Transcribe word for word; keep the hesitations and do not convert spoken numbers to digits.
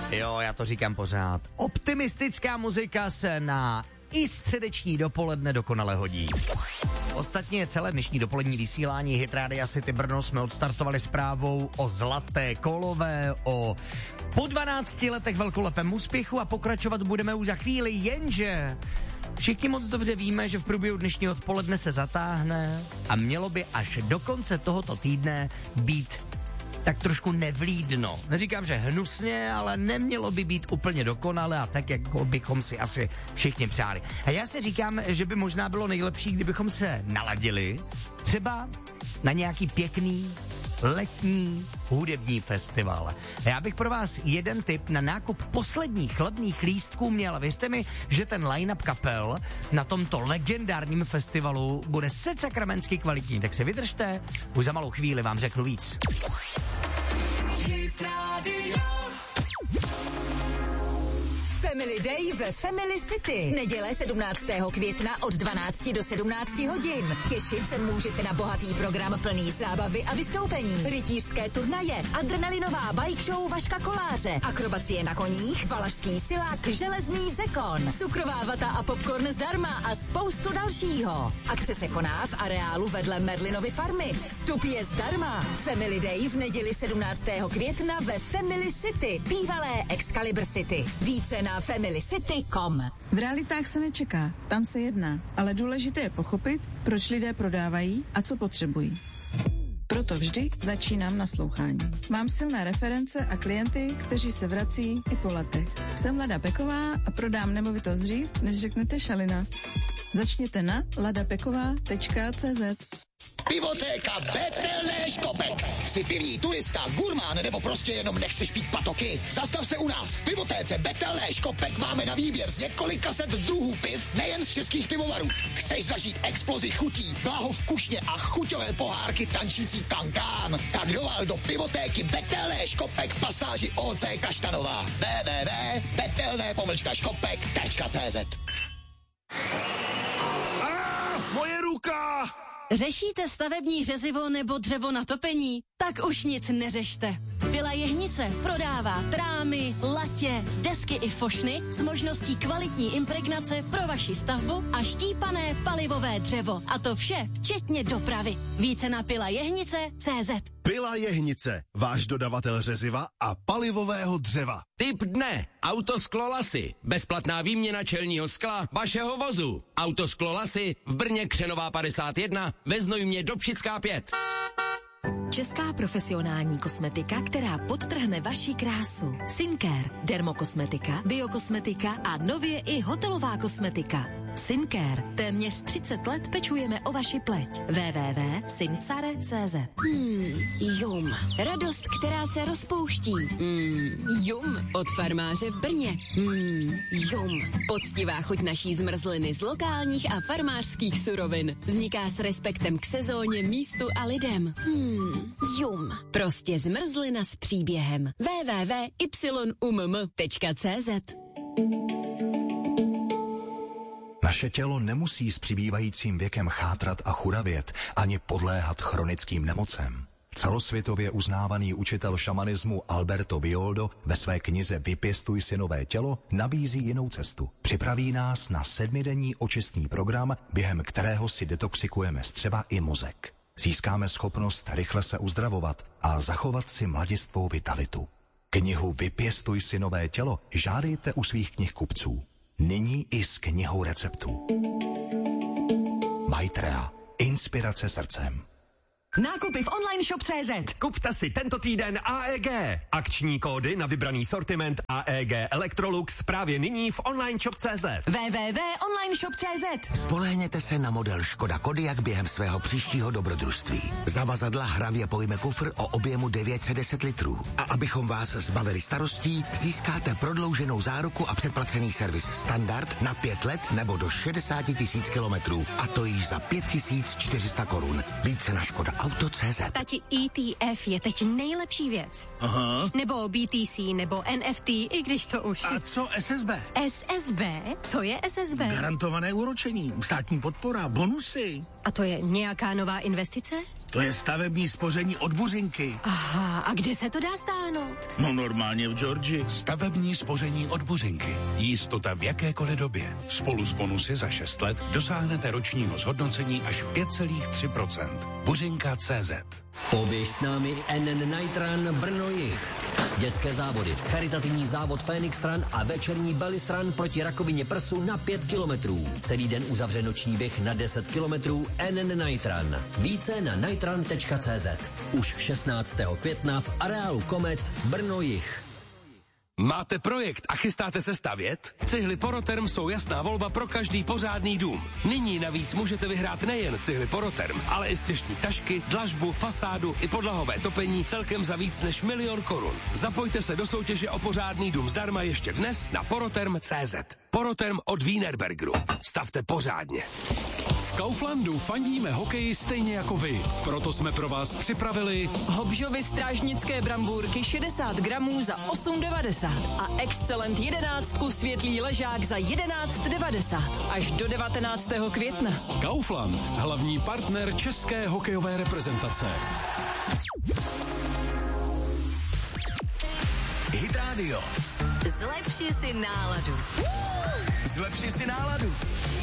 Jo, já to říkám pořád. Optimistická muzika se na i středeční dopoledne dokonale hodí. Ostatně celé dnešní dopolední vysílání Hit Rádia City Brno jsme odstartovali zprávou o Zlaté kolové, o po dvanácti letech velkolepém úspěchu a pokračovat budeme už za chvíli, jenže všichni moc dobře víme, že v průběhu dnešního odpoledne se zatáhne a mělo by až do konce tohoto týdne být tak trošku nevlídno. Neříkám, že hnusně, ale nemělo by být úplně dokonale a tak, jak bychom si asi všichni přáli. A já si říkám, že by možná bylo nejlepší, kdybychom se naladili třeba na nějaký pěkný letní hudební festival. Já bych pro vás jeden tip na nákup posledních levných lístků měl. Věřte mi, že ten line-up kapel na tomto legendárním festivalu bude secakramensky kvalitní. Tak se vydržte, už za malou chvíli vám řeknu víc. Family Day ve Family City. Neděle sedmnáctého května od dvanácti do sedmnácti hodin. Těšit se můžete na bohatý program plný zábavy a vystoupení. Rytířské turnaje, adrenalinová bike show Vaška Koláře, akrobacie na koních, valašský silák, železný zekon, cukrová vata a popcorn zdarma a spoustu dalšího. Akce se koná v areálu vedle Merlinovy farmy. Vstup je zdarma. Family Day v neděli sedmnáctého května ve Family City, bývalé Excalibur City. Více na family city tečka com. V realitách se nečeká, tam se jedná, ale důležité je pochopit, proč lidé prodávají a co potřebují. Proto vždy začínám naslouchání. Mám silné reference a klienty, kteří se vrací i po letech. Jsem Lada Peková a prodám nemovitost dřív, než řeknete šalina. Začněte na ladapeková tečka cé zet. Pivotéka Betelné Škopek. Jsi pivní turista, gurmán nebo prostě jenom nechceš pít patoky? Zastav se u nás. V pivotéce Betelné Škopek máme na výběr z několika set druhů piv, nejen z českých pivovarů. Chceš zažít explozi chutí, blahovkušně a chuťové pohárky tančící kankán? Tak dovál do pivotéky Betelné Škopek v pasáži ó cé Kaštanová. w w w tečka betelné pomlčka škopek tečka cé zet. Moje ruka! Řešíte stavební řezivo nebo dřevo na topení? Tak už nic neřešte. Vila Jehnice prodává trámy, latě, desky i fošny s možností kvalitní impregnace pro vaši stavbu a štípané palivové dřevo. A to vše včetně dopravy. Více na pila jehnice tečka cé zet. Pila Jehnice, váš dodavatel řeziva a palivového dřeva. Tip dne. Autosklo Lasy. Bezplatná výměna čelního skla vašeho vozu. Autosklo Lasy v Brně Křenová padesát jedna, ve Znojmě Dobšická pět. Česká profesionální kosmetika, která podtrhne vaši krásu. Sincare, dermokosmetika, biokosmetika a nově i hotelová kosmetika. Sincare. Téměř třicet let pečujeme o vaši pleť. w w w tečka sincare tečka cé zet. Hmm, jum. Radost, která se rozpouští. Hmm, jum. Od farmáře v Brně. Hmm, jum. Poctivá chuť naší zmrzliny z lokálních a farmářských surovin. Vzniká s respektem k sezóně, místu a lidem. Hmm, jum. Prostě zmrzlina s příběhem. w w w tečka y u m m tečka cé zet. Naše tělo nemusí s přibývajícím věkem chátrat a churavět, ani podléhat chronickým nemocem. Celosvětově uznávaný učitel šamanismu Alberto Villoldo ve své knize Vypěstuj si nové tělo nabízí jinou cestu. Připraví nás na sedmidenní očistný program, během kterého si detoxikujeme střeva i mozek. Získáme schopnost rychle se uzdravovat a zachovat si mladistvou vitalitu. Knihu Vypěstuj si nové tělo žádejte u svých knihkupců. Nyní i s knihou receptů. Maitrea. Inspirace srdcem. Nákupy v online shop tečka cé zet. Kupte si tento týden A E G. Akční kódy na vybraný sortiment A E G Electrolux právě nyní v online shop tečka cé zet. w w w tečka online shop tečka cé zet. Spolehněte se na model Škoda Kodiaq během svého příštího dobrodružství. Zavazadla hravě pojme kufr o objemu devět set deset litrů. A abychom vás zbavili starostí, získáte prodlouženou záruku a předplacený servis standard na pět let nebo do šedesát tisíc kilometrů. A to již za pět tisíc čtyři sta korun. Více na Škoda Auto tečka cé zet. Tati, E T F je teď nejlepší věc. Aha. Nebo B T C, nebo N F T, i když to už... A co S S B? S S B? Co je S S B? Garantované úročení, státní podpora, bonusy. A to je nějaká nová investice? To je stavební spoření od Buřinky. Aha, a kde se to dá stáhnout? No normálně v Georgii. Stavební spoření od Buřinky. Jistota v jakékoliv době. Spolu s bonusy za šest let dosáhnete ročního zhodnocení až pět celá tři procenta. Buřinka tečka cé zet. Poběž s námi N N Night Run Brno Jih. Dětské závody, charitativní závod Phoenix Run a večerní Bellis Run proti rakovině prsu na pět kilometrů. Celý den uzavře noční běh na deset kilometrů N N Night Run. Více na nightrun tečka cé zet. Už šestnáctého května v areálu Komec Brno Jih. Máte projekt a chystáte se stavět? Cihly Poroterm jsou jasná volba pro každý pořádný dům. Nyní navíc můžete vyhrát nejen cihly Poroterm, ale i střešní tašky, dlažbu, fasádu i podlahové topení celkem za víc než milion korun. Zapojte se do soutěže o pořádný dům zdarma ještě dnes na poroterm tečka cé zet. Poroterm od Wienerbergeru. Stavte pořádně. V Kauflandu fandíme hokeji stejně jako vy. Proto jsme pro vás připravili Hobžovy strážnické brambůrky šedesát gramů za osm devadesát a Excellent jedenáctku světlý ležák za jedenáct devadesát až do devatenáctého května. Kaufland, hlavní partner české hokejové reprezentace. Hit Radio. Zlepši si náladu. Zlepši si náladu.